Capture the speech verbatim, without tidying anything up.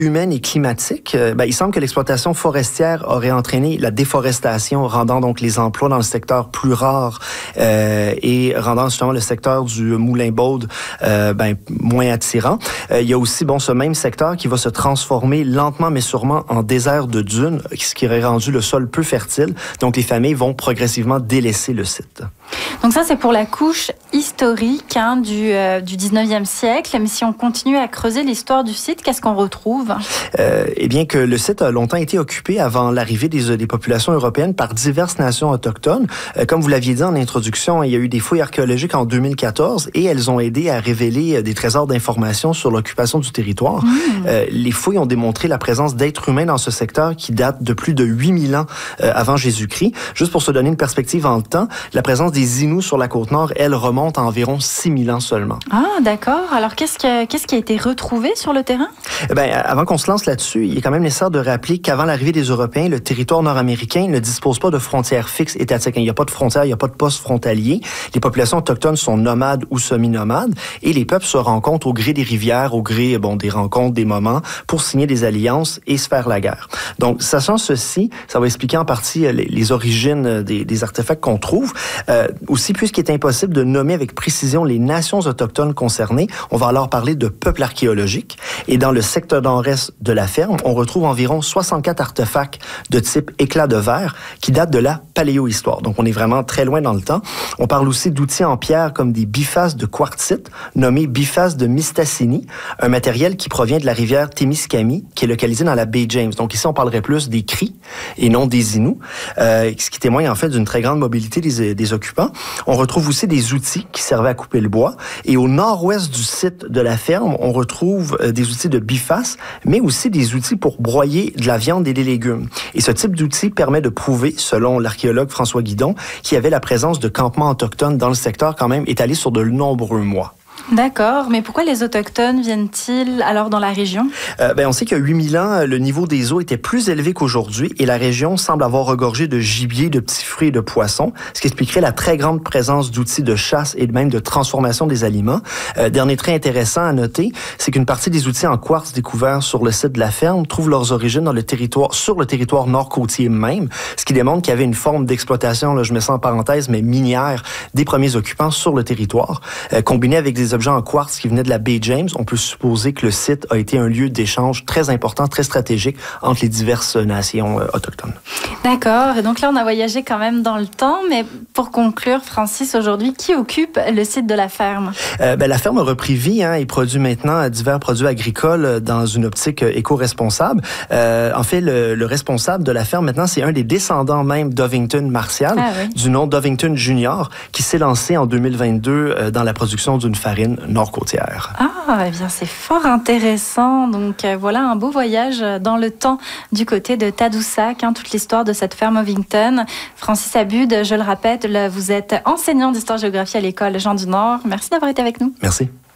humaine et climatique, euh, ben, il semble que l'exploitation forestière aurait entraîné la déforestation, rendant donc les emplois dans le secteur plus rares euh, et rendant justement le secteur du Moulin-Baude euh, ben, moins attirant. Euh, il y a aussi bon ce même secteur qui va se transformer lentement mais sûrement en désert de dunes, ce qui aurait rendu le sol peu fertile. Donc les familles vont progressivement délaisser le site. Donc ça, c'est pour la couche historique hein, du, euh, du dix-neuvième siècle. Mais si on continue à creuser l'histoire du site, qu'est-ce qu'on retrouve? Euh, eh bien que le site a longtemps été occupé avant l'arrivée des, des populations européennes par diverses nations autochtones. Euh, comme vous l'aviez dit en introduction, il y a eu des fouilles archéologiques en deux mille quatorze et elles ont aidé à révéler des trésors d'informations sur l'occupation du territoire. Mmh. Euh, les fouilles ont démontré la présence d'êtres humains dans ce secteur qui date de plus de huit mille ans euh, avant Jésus-Christ. Juste pour se donner une perspective en temps, la présence des Inuits sur la côte nord, elle, remonte à environ six mille ans seulement. Ah, d'accord. Alors, qu'est-ce que, qu'est-ce qui a été retrouvé sur le terrain? Eh bien, avant qu'on se lance là-dessus, il est quand même nécessaire de rappeler qu'avant l'arrivée des Européens, le territoire nord-américain ne dispose pas de frontières fixes étatiques. Il n'y a pas de frontières, il n'y a pas de poste frontalier. Les populations autochtones sont nomades ou semi-nomades et les peuples se rencontrent au gré des rivières, au gré bon, des rencontres, des moments, pour signer des alliances et se faire la guerre. Donc, sachant ceci, ça va expliquer en partie les, les origines des, des artefacts qu'on trouve. Euh, aussi, puisqu'il est impossible de nommer avec précision les nations autochtones concernées, on va alors parler de peuples archéologiques. Et dans le secteur nord-est de la ferme, on retrouve environ soixante-quatre artefacts de type éclat de verre qui datent de la paléohistoire. Donc, on est vraiment très loin dans le temps. On parle aussi d'outils en pierre comme des bifaces de quartzite, nommés bifaces de Mistassini, un matériel qui provient de la rivière Témiscamie, qui est localisée dans la baie James. Donc, ici, on parlerait plus des Cris et non des Inuits, euh, ce qui témoigne en fait d'une très grande mobilité des, des occupants. On retrouve aussi des outils qui servaient à couper le bois. Et au nord-ouest du site de la ferme, on retrouve des outils de biface, mais aussi des outils pour broyer de la viande et des légumes. Et ce type d'outil permet de prouver, selon l'archéologue François Guidon, qu'il y avait la présence de campements autochtones dans le secteur quand même étalés sur de nombreux mois. D'accord, mais pourquoi les Autochtones viennent-ils alors dans la région? Euh, ben, on sait qu'il y a huit mille ans, le niveau des eaux était plus élevé qu'aujourd'hui et la région semble avoir regorgé de gibier, de petits fruits et de poissons, ce qui expliquerait la très grande présence d'outils de chasse et même de transformation des aliments. Euh, dernier trait intéressant à noter, c'est qu'une partie des outils en quartz découverts sur le site de la ferme trouvent leurs origines dans le territoire, sur le territoire nord-côtier même, ce qui démontre qu'il y avait une forme d'exploitation, là, je mets ça en parenthèse, mais minière, des premiers occupants sur le territoire, euh, combiné avec des objets en quartz qui venaient de la baie James, on peut supposer que le site a été un lieu d'échange très important, très stratégique entre les diverses nations euh, autochtones. D'accord. Et donc là, on a voyagé quand même dans le temps. Mais pour conclure, Francis, aujourd'hui, qui occupe le site de la ferme? Euh, ben, la ferme a repris vie hein, et produit maintenant divers produits agricoles dans une optique éco-responsable. Euh, en fait, le, le responsable de la ferme maintenant, c'est un des descendants même d'Ovington Martial, ah, oui. du nom d'Ovington Junior, qui s'est lancé en deux mille vingt-deux euh, dans la production d'une farine nord-côtière. Ah, eh bien, c'est fort intéressant. Donc, euh, voilà un beau voyage dans le temps du côté de Tadoussac, hein, toute l'histoire de cette ferme Ovington. Francis Abud, je le répète, là, vous êtes enseignant d'histoire-géographie à l'école Jean du Nord. Merci d'avoir été avec nous. Merci.